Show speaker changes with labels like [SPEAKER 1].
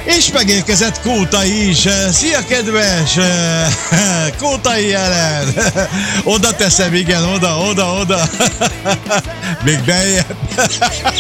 [SPEAKER 1] És megérkezett Kótai is. Szia, kedves! Kótai jelen! Oda teszem, igen, oda. Még beljebb.